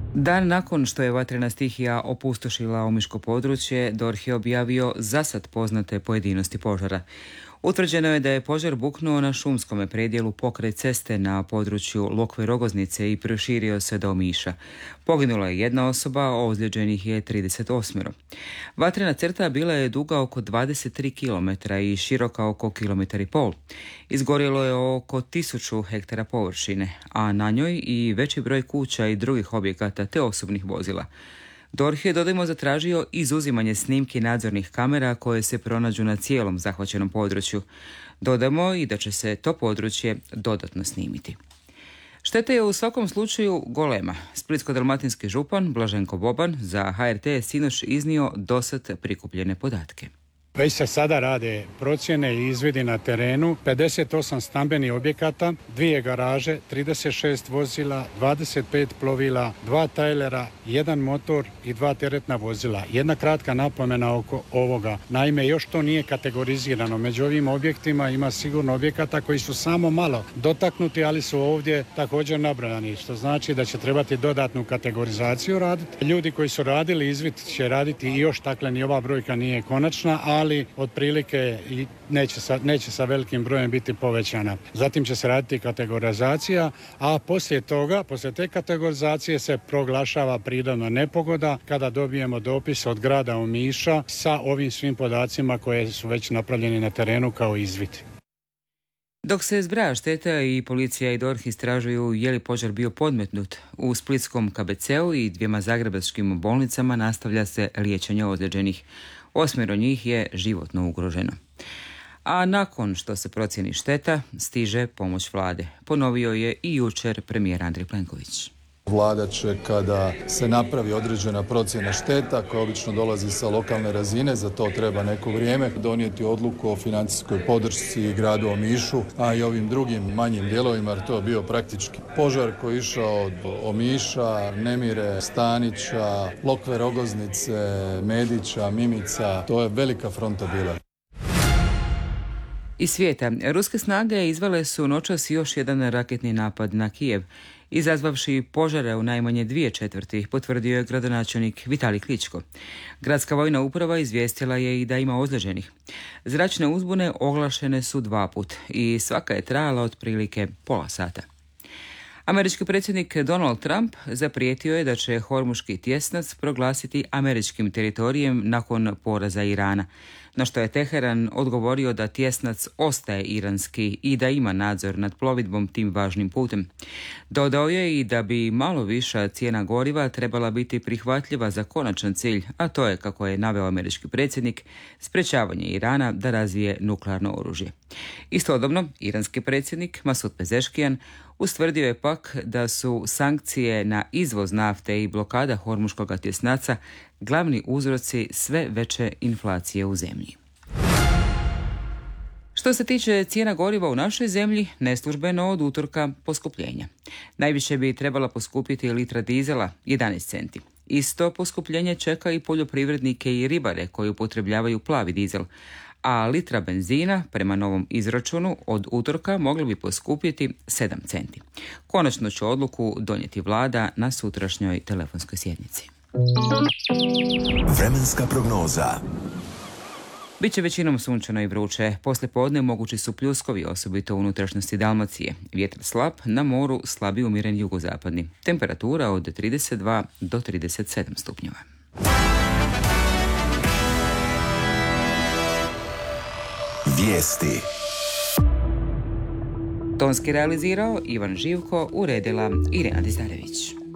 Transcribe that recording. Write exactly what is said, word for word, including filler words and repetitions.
Dan nakon što je vatrena stihija opustošila omiško područje, D O R H je objavio zasad poznate pojedinosti požara. Utvrđeno je da je požar buknuo na šumskome predjelu pokraj ceste na području Lokve Rogoznice i proširio se do Omiša. Poginula je jedna osoba, a ozlijeđenih je trideset osam. Vatrena crta bila je duga oko dvadeset tri kilometra i široka oko kilometar i pol. Izgorjelo je oko tisuću hektara površine, a na njoj i veći broj kuća i drugih objekata te osobnih vozila. D O R H je, dodajmo, zatražio izuzimanje snimki nadzornih kamera koje se pronađu na cijelom zahvaćenom području. Dodamo i da će se to područje dodatno snimiti. Šteta je u svakom slučaju golema. Splitsko-dalmatinski župan Blaženko Boban za H R T je sinoć iznio dosad prikupljene podatke. Već se sada rade procjene i izvidi na terenu, pedeset osam stambenih objekata, dvije garaže, trideset šest vozila, dvadeset pet plovila, dva tajlera, jedan motor i dva teretna vozila. Jedna kratka napomena oko ovoga. Naime, još to nije kategorizirano. Među ovim objektima ima sigurno objekata koji su samo malo dotaknuti, ali su ovdje također nabrojani, što znači da će trebati dodatnu kategorizaciju raditi. Ljudi koji su radili izvid će raditi i još, dakle ni ova brojka nije konačna, ali ali otprilike neće sa, neće sa velikim brojem biti povećana. Zatim će se raditi kategorizacija, a poslije toga, poslije te kategorizacije se proglašava prirodna nepogoda kada dobijemo dopis od grada Omiša sa ovim svim podacima koje su već napravljeni na terenu kao izvid. Dok se zbraja šteta i policija i D O R H istražuju je li požar bio podmetnut, u splitskom K B C-u i dvijema zagrebačkim bolnicama nastavlja se liječenje ozlijeđenih. Osmero njih je životno ugroženo. A nakon što se procijeni šteta, stiže pomoć vlade. Ponovio je i jučer premijer Andrej Plenković. Vlada će, kada se napravi određena procjena šteta, koja obično dolazi sa lokalne razine, za to treba neko vrijeme, donijeti odluku o financijskoj podršci gradu Omišu, a i ovim drugim manjim dijelovima, jer to je bio praktički požar koji je išao od Omiša, Nemire, Stanića, Lokve Rogoznice, Medića, Mimica. To je velika fronta bila. Iz svijeta, ruske snage izvele su noćas još jedan raketni napad na Kijev, izazvavši požare u najmanje dvije četvrti, potvrdio je gradonačelnik Vitalij Kličko. Gradska vojna uprava izvijestila je i da ima ozlijeđenih. Zračne uzbune oglašene su dva put i svaka je trajala otprilike pola sata. Američki predsjednik Donald Trump zaprijetio je da će Hormuški tjesnac proglasiti američkim teritorijem nakon poraza Irana, na što je Teheran odgovorio da tjesnac ostaje iranski i da ima nadzor nad plovidbom tim važnim putem. Dodao je i da bi malo viša cijena goriva trebala biti prihvatljiva za konačan cilj, a to je, kako je naveo američki predsjednik, sprečavanje Irana da razvije nuklearno oružje. Istodobno, iranski predsjednik Masud Pezeškijan ustvrdio je pak da su sankcije na izvoz nafte i blokada Hormuškog tjesnaca glavni uzroci sve veće inflacije u zemlji. Što se tiče cijena goriva u našoj zemlji, neslužbeno od utorka poskupljenja. Najviše bi trebala poskupiti litra dizela, jedanaest centi. Isto poskupljenje čeka i poljoprivrednike i ribare koji upotrebljavaju plavi dizel, a litra benzina, prema novom izračunu, od utorka mogli bi poskupiti sedam centi. Konačno će odluku donijeti vlada na sutrašnjoj telefonskoj sjednici. Vremenska prognoza. Biće većinom sunčano i vruće. Poslije podne mogući su pljuskovi, osobito u unutrašnjosti Dalmacije. Vjetar slab, na moru slabiji umjeren jugozapadni. Temperatura od trideset dva do trideset sedam stupnjeva. Vijesti. Tonski realizirao Ivan Živko, uredila Irena Dizarević.